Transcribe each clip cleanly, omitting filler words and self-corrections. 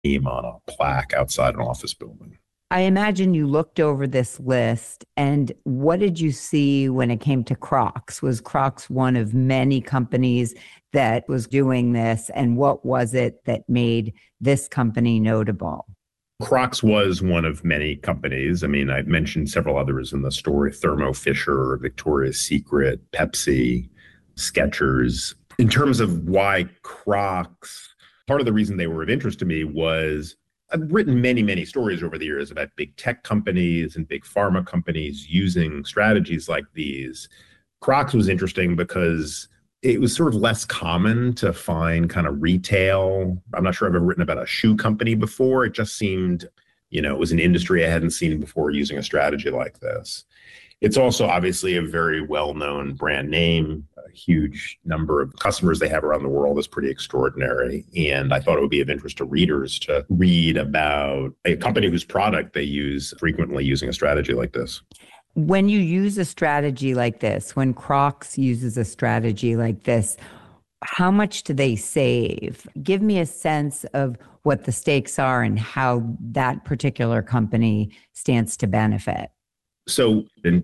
name on a plaque outside an office building. I imagine you looked over this list, and what did you see when it came to Crocs? Was Crocs one of many companies that was doing this? And what was it that made this company notable? Crocs was one of many companies. I mean, I mentioned several others in the story: Thermo Fisher, Victoria's Secret, Pepsi, Skechers. In terms of why Crocs, part of the reason they were of interest to me was I've written many, many stories over the years about big tech companies and big pharma companies using strategies like these. Crocs was interesting because it was sort of less common to find kind of retail. I'm not sure I've ever written about a shoe company before. It just seemed, it was an industry I hadn't seen before using a strategy like this. It's also obviously a very well-known brand name. A huge number of customers they have around the world is pretty extraordinary. And I thought it would be of interest to readers to read about a company whose product they use frequently using a strategy like this. When you use a strategy like this, when Crocs uses a strategy like this, how much do they save? Give me a sense of what the stakes are and how that particular company stands to benefit. So in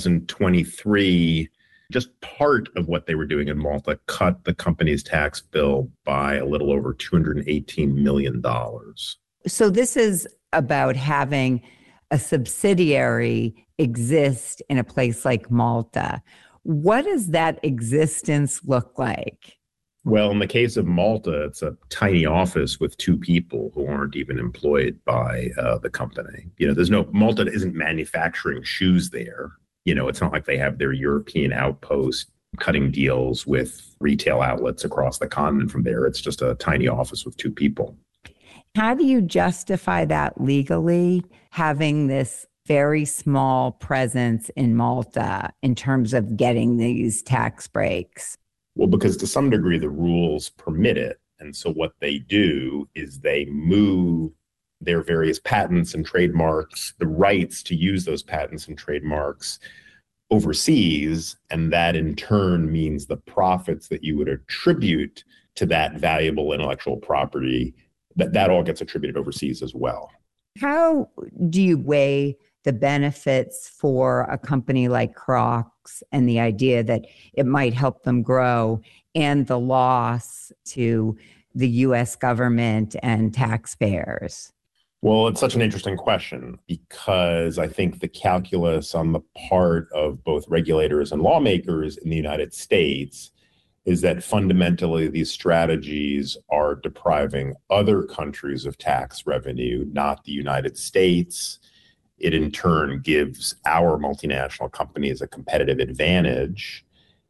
2023, just part of what they were doing in Malta cut the company's tax bill by a little over $218 million. So this is about having a subsidiary exist in a place like Malta. What does that existence look like? Well, in the case of Malta, it's a tiny office with two people who aren't even employed by the company. Malta isn't manufacturing shoes there. It's not like they have their European outpost cutting deals with retail outlets across the continent from there. It's just a tiny office with two people. How do you justify that legally, having this very small presence in Malta in terms of getting these tax breaks? Well, because to some degree, the rules permit it. And so what they do is they move their various patents and trademarks, the rights to use those patents and trademarks overseas. And that in turn means the profits that you would attribute to that valuable intellectual property, that all gets attributed overseas as well. How do you weigh the benefits for a company like Crocs and the idea that it might help them grow and the loss to the US government and taxpayers? Well, it's such an interesting question because I think the calculus on the part of both regulators and lawmakers in the United States is that fundamentally these strategies are depriving other countries of tax revenue, not the United States. It in turn gives our multinational companies a competitive advantage.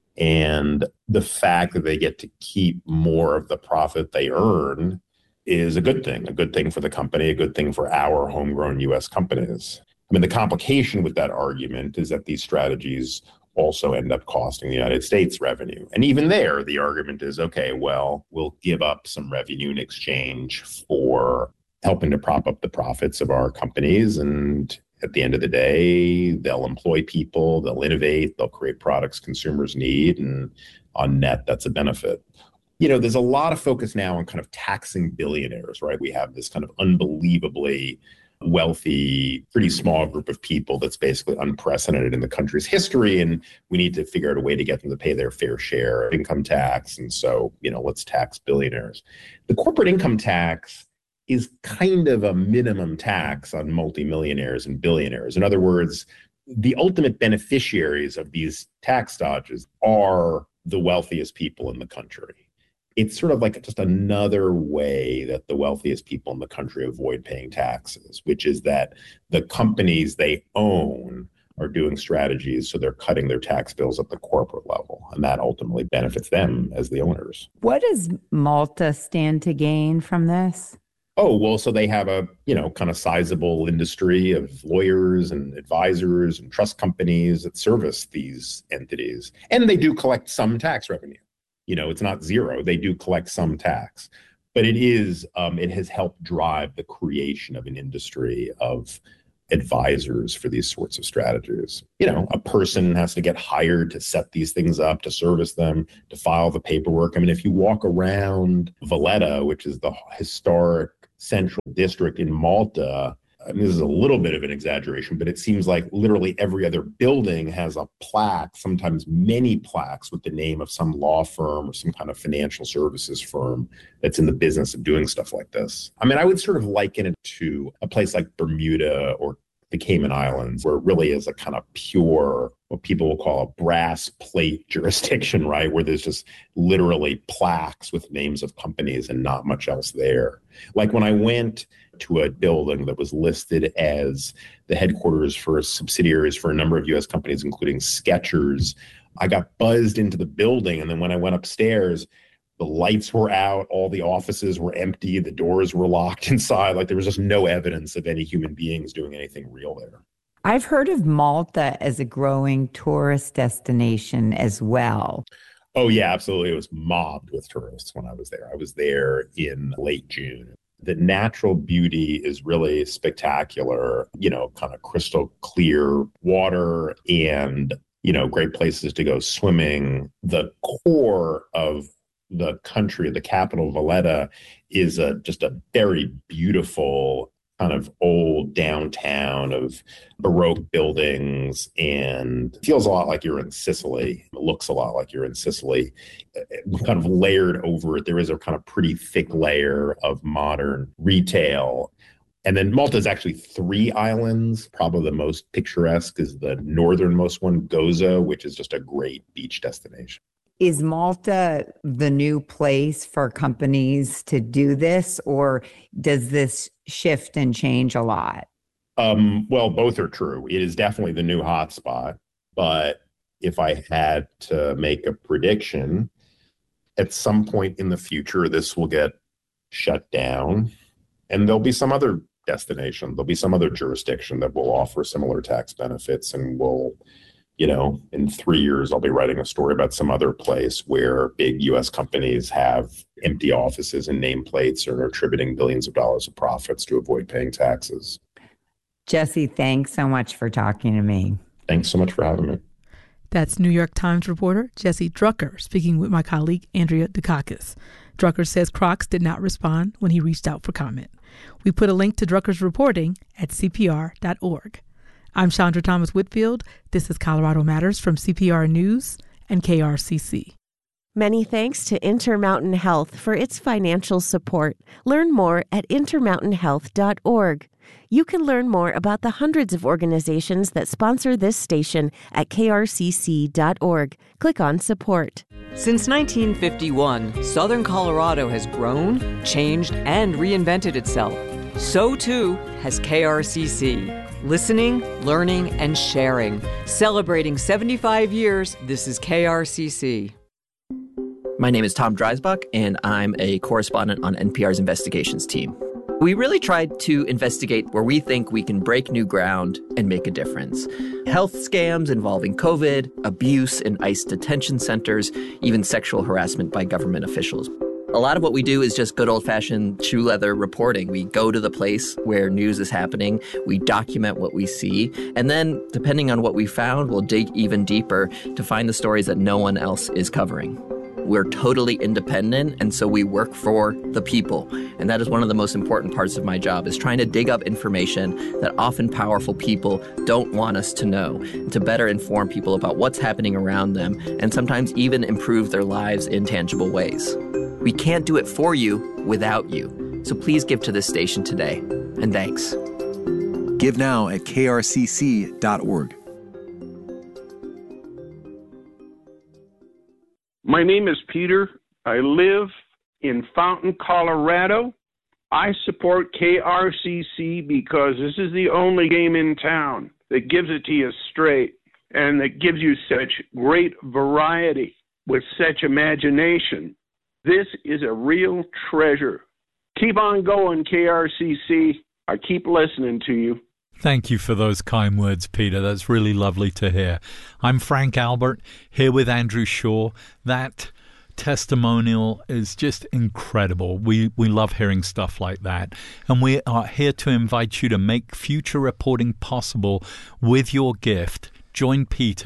And the fact that they get to keep more of the profit they earn is a good thing for the company, a good thing for our homegrown US companies. I mean, the complication with that argument is that these strategies also end up costing the United States revenue. And even there, the argument is, okay, well, we'll give up some revenue in exchange for helping to prop up the profits of our companies. And at the end of the day, they'll employ people, they'll innovate, they'll create products consumers need. And on net, that's a benefit. There's a lot of focus now on kind of taxing billionaires, right? We have this kind of unbelievably wealthy, pretty small group of people that's basically unprecedented in the country's history. And we need to figure out a way to get them to pay their fair share of income tax. And so, let's tax billionaires. The corporate income tax is kind of a minimum tax on multimillionaires and billionaires. In other words, the ultimate beneficiaries of these tax dodges are the wealthiest people in the country. It's sort of like just another way that the wealthiest people in the country avoid paying taxes, which is that the companies they own are doing strategies so they're cutting their tax bills at the corporate level, and that ultimately benefits them as the owners. What does Malta stand to gain from this? Oh, well, so they have a, kind of sizable industry of lawyers and advisors and trust companies that service these entities. And they do collect some tax revenue. It's not zero. They do collect some tax, but it has helped drive the creation of an industry of advisors for these sorts of strategies. A person has to get hired to set these things up, to service them, to file the paperwork. I mean, if you walk around Valletta, which is the historic central district in Malta. I mean, this is a little bit of an exaggeration, but it seems like literally every other building has a plaque, sometimes many plaques with the name of some law firm or some kind of financial services firm that's in the business of doing stuff like this. I mean, I would sort of liken it to a place like Bermuda or the Cayman Islands, where it really is a kind of pure, what people will call a brass plate jurisdiction, right? Where there's just literally plaques with names of companies and not much else there. Like when I went to a building that was listed as the headquarters for subsidiaries for a number of U.S. companies, including Skechers, I got buzzed into the building. And then when I went upstairs, the lights were out, all the offices were empty, the doors were locked inside. Like there was just no evidence of any human beings doing anything real there. I've heard of Malta as a growing tourist destination as well. Oh, yeah, absolutely. It was mobbed with tourists when I was there. I was there in late June. The natural beauty is really spectacular, kind of crystal clear water and, great places to go swimming. The core of the country, the capital, Valletta, is just a very beautiful kind of old downtown of Baroque buildings, and it feels a lot like you're in Sicily. It looks a lot like you're in Sicily. Kind of layered over it, there is a kind of pretty thick layer of modern retail. And then Malta is actually 3 islands. Probably the most picturesque is the northernmost one, Gozo, which is just a great beach destination. Is Malta the new place for companies to do this, or does this shift and change a lot? Well, both are true. It is definitely the new hotspot. But if I had to make a prediction, at some point in the future, this will get shut down and there'll be some other destination. There'll be some other jurisdiction that will offer similar tax benefits, and will, in 3 years, I'll be writing a story about some other place where big U.S. companies have empty offices and nameplates and are attributing billions of dollars of profits to avoid paying taxes. Jesse, thanks so much for talking to me. Thanks so much for having me. That's New York Times reporter Jesse Drucker speaking with my colleague Andrea Dukakis. Drucker says Crocs did not respond when he reached out for comment. We put a link to Drucker's reporting at CPR.org. I'm Chandra Thomas Whitfield. This is Colorado Matters from CPR News and KRCC. Many thanks to Intermountain Health for its financial support. Learn more at intermountainhealth.org. You can learn more about the hundreds of organizations that sponsor this station at krcc.org. Click on support. Since 1951, Southern Colorado has grown, changed, and reinvented itself. So too has KRCC. Listening, learning, and sharing. Celebrating 75 years, this is KRCC. My name is Tom Dreisbach, and I'm a correspondent on NPR's investigations team. We really tried to investigate where we think we can break new ground and make a difference. Health scams involving COVID, abuse in ICE detention centers, even sexual harassment by government officials. A lot of what we do is just good old-fashioned shoe leather reporting. We go to the place where news is happening, we document what we see, and then, depending on what we found, we'll dig even deeper to find the stories that no one else is covering. We're totally independent, and so we work for the people. And that is one of the most important parts of my job, is trying to dig up information that often powerful people don't want us to know, to better inform people about what's happening around them, and sometimes even improve their lives in tangible ways. We can't do it for you without you. So please give to this station today. And thanks. Give now at krcc.org. My name is Peter. I live in Fountain, Colorado. I support KRCC because this is the only game in town that gives it to you straight and that gives you such great variety with such imagination. This is a real treasure. Keep on going, KRCC. I keep listening to you. Thank you for those kind words, Peter. That's really lovely to hear. I'm Frank Albert, here with Andrew Shaw. That testimonial is just incredible. We love hearing stuff like that. And we are here to invite you to make future reporting possible with your gift. Join Peter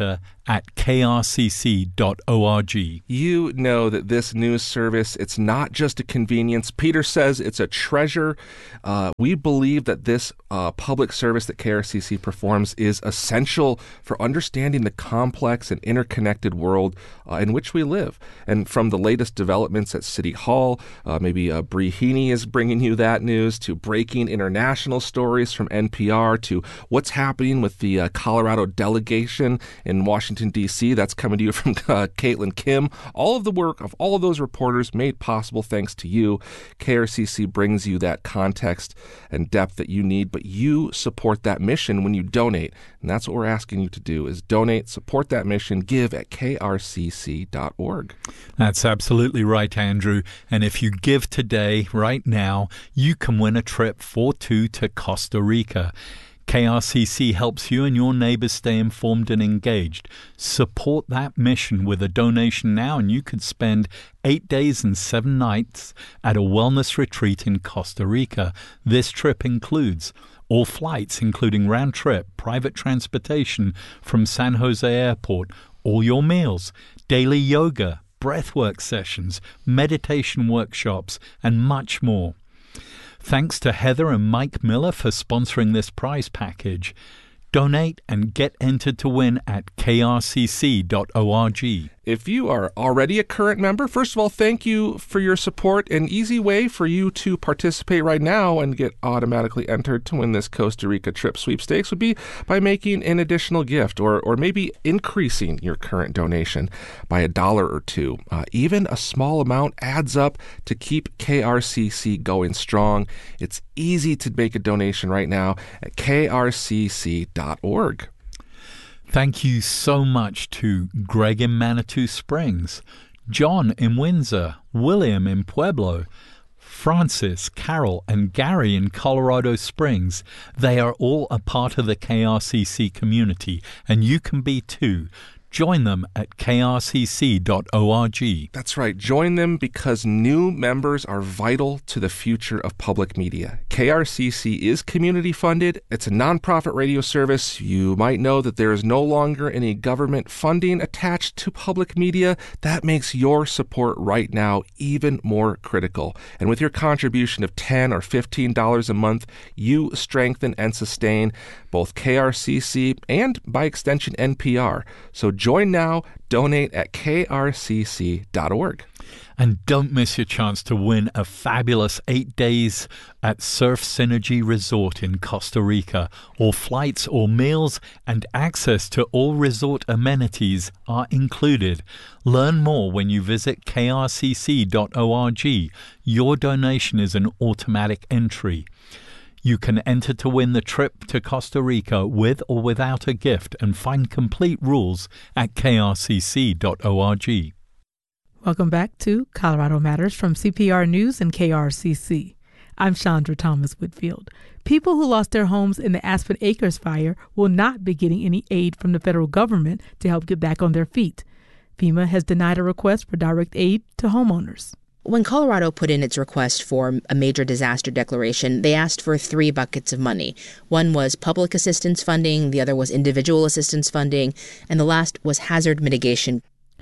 at krcc.org. You know that this news service, it's not just a convenience. Peter says it's a treasure. We believe that this public service that KRCC performs is essential for understanding the complex and interconnected world in which we live. And from the latest developments at City Hall, maybe Bree Heaney is bringing you that news, to breaking international stories from NPR, to what's happening with the Colorado delegation in Washington, D.C. That's coming to you from Caitlin Kim. All of the work of all of those reporters made possible thanks to you. KRCC brings you that context and depth that you need, but you support that mission when you donate. And that's what we're asking you to do, is donate, support that mission, give at krcc.org. That's absolutely right, Andrew. And if you give today, right now, you can win a trip for two to Costa Rica. KRCC helps you and your neighbors stay informed and engaged. Support that mission with a donation now, and you could spend 8 days and 7 nights at a wellness retreat in Costa Rica. This trip includes all flights, including round-trip private transportation from San Jose Airport, all your meals, daily yoga, breathwork sessions, meditation workshops, and much more. Thanks to Heather and Mike Miller for sponsoring this prize package. Donate and get entered to win at krcc.org. If you are already a current member, first of all, thank you for your support. An easy way for you to participate right now and get automatically entered to win this Costa Rica trip sweepstakes would be by making an additional gift, or maybe increasing your current donation by $1 or $2. Even a small amount adds up to keep KRCC going strong. It's easy to make a donation right now at krcc.org. Thank you so much to Greg in Manitou Springs, John in Windsor, William in Pueblo, Francis, Carol, and Gary in Colorado Springs. They are all a part of the KRCC community, and you can be too. Join them at krcc.org. That's right. Join them because new members are vital to the future of public media. KRCC is community funded. It's a nonprofit radio service. You might know that there is no longer any government funding attached to public media. That makes your support right now even more critical. And with your contribution of $10 or $15 a month, you strengthen and sustain both KRCC and, by extension, NPR. So join now, donate at krcc.org. And don't miss your chance to win a fabulous 8 days at Surf Synergy Resort in Costa Rica. All flights, all meals, and access to all resort amenities are included. Learn more when you visit krcc.org. Your donation is an automatic entry. You can enter to win the trip to Costa Rica with or without a gift, and find complete rules at krcc.org. Welcome back to Colorado Matters from CPR News and KRCC. I'm Chandra Thomas Whitfield. People who lost their homes in the Aspen Acres fire will not be getting any aid from the federal government to help get back on their feet. FEMA has denied a request for direct aid to homeowners. When Colorado put in its request for a major disaster declaration, they asked for 3 buckets of money. One was public assistance funding, the other was individual assistance funding, and the last was hazard mitigation.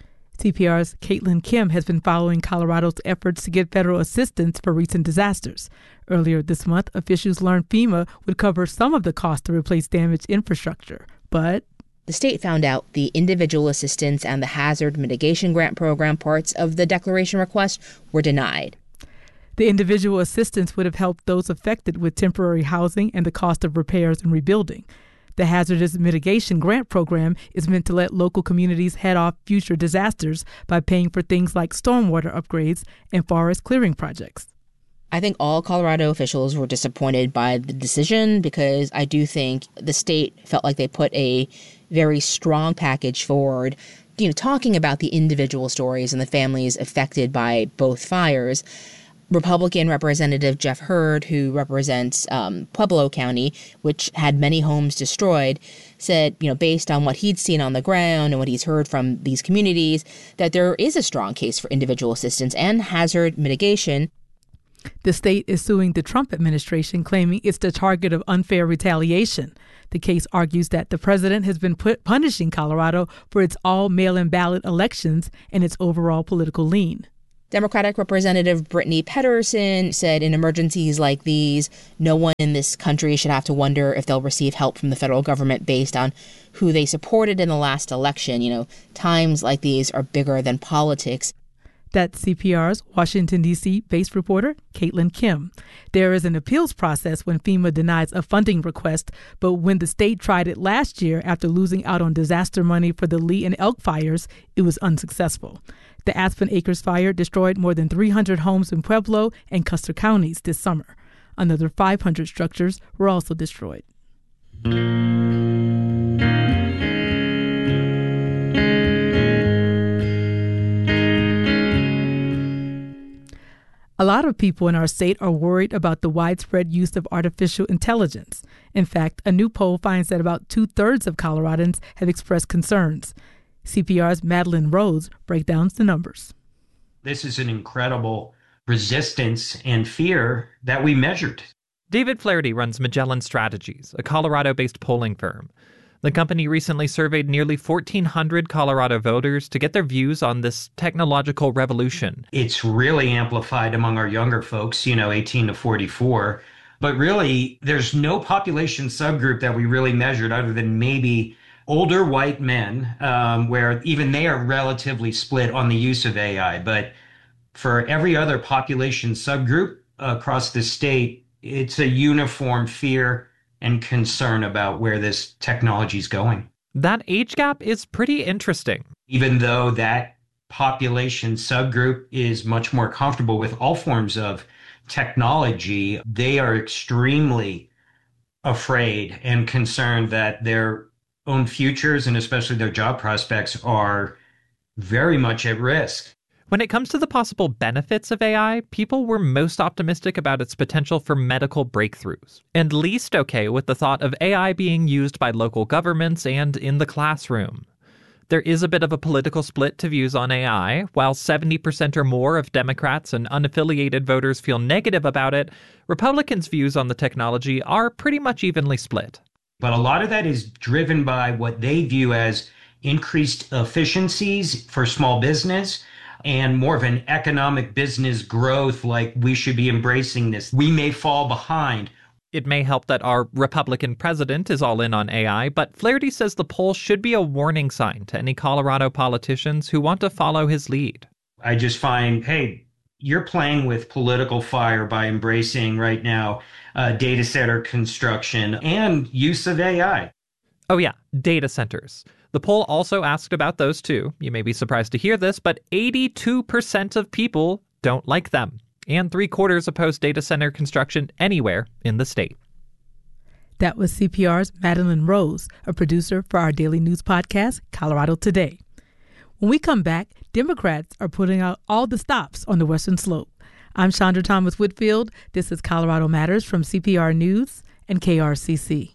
CPR's Caitlin Kim has been following Colorado's efforts to get federal assistance for recent disasters. Earlier this month, officials learned FEMA would cover some of the cost to replace damaged infrastructure, but the state found out the individual assistance and the hazard mitigation grant program parts of the declaration request were denied. The individual assistance would have helped those affected with temporary housing and the cost of repairs and rebuilding. The hazardous mitigation grant program is meant to let local communities head off future disasters by paying for things like stormwater upgrades and forest clearing projects. I think all Colorado officials were disappointed by the decision because I do think the state felt like they put a very strong package forward, talking about the individual stories and the families affected by both fires. Republican Representative Jeff Hurd, who represents Pueblo County, which had many homes destroyed, said, based on what he'd seen on the ground and what he's heard from these communities, that there is a strong case for individual assistance and hazard mitigation. The state is suing the Trump administration, claiming it's the target of unfair retaliation. The case argues that the president has been punishing Colorado for its all mail-in ballot elections and its overall political lean. Democratic Representative Brittany Pedersen said in emergencies like these, no one in this country should have to wonder if they'll receive help from the federal government based on who they supported in the last election. Times like these are bigger than politics. That's CPR's Washington, D.C. based reporter, Caitlin Kim. There is an appeals process when FEMA denies a funding request, but when the state tried it last year after losing out on disaster money for the Lee and Elk fires, it was unsuccessful. The Aspen Acres fire destroyed more than 300 homes in Pueblo and Custer counties this summer. Another 500 structures were also destroyed. A lot of people in our state are worried about the widespread use of artificial intelligence. In fact, a new poll finds that about 2/3 of Coloradans have expressed concerns. CPR's Madeline Rose breaks down the numbers. This is an incredible resistance and fear that we measured. David Flaherty runs Magellan Strategies, a Colorado-based polling firm. The company recently surveyed nearly 1,400 Colorado voters to get their views on this technological revolution. It's really amplified among our younger folks, 18 to 44. But really, there's no population subgroup that we really measured other than maybe older white men, where even they are relatively split on the use of AI. But for every other population subgroup across the state, it's a uniform fear and concern about where this technology is going. That age gap is pretty interesting. Even though that population subgroup is much more comfortable with all forms of technology, they are extremely afraid and concerned that their own futures and especially their job prospects are very much at risk. When it comes to the possible benefits of AI, people were most optimistic about its potential for medical breakthroughs, and least okay with the thought of AI being used by local governments and in the classroom. There is a bit of a political split to views on AI. While 70% or more of Democrats and unaffiliated voters feel negative about it, Republicans' views on the technology are pretty much evenly split. But a lot of that is driven by what they view as increased efficiencies for small business and more of an economic business growth, like we should be embracing this. We may fall behind. It may help that our Republican president is all in on AI, but Flaherty says the poll should be a warning sign to any Colorado politicians who want to follow his lead. I just find, hey, you're playing with political fire by embracing right now data center construction and use of AI. Oh yeah, data centers. The poll also asked about those too. You may be surprised to hear this, but 82% of people don't like them, and 3/4 oppose data center construction anywhere in the state. That was CPR's Madeline Rose, a producer for our daily news podcast, Colorado Today. When we come back, Democrats are putting out all the stops on the Western Slope. I'm Chandra Thomas Whitfield. This is Colorado Matters from CPR News and KRCC.